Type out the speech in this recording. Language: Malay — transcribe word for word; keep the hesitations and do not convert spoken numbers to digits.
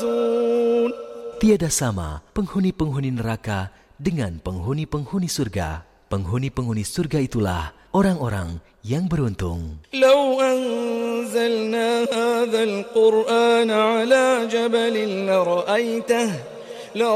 فائزون. Tiada sama penghuni-penghuni neraka dengan penghuni-penghuni surga. Penghuni-penghuni surga itulah orang-orang yang beruntung. لو أنزلنا هذا القرآن على جبل لرأيته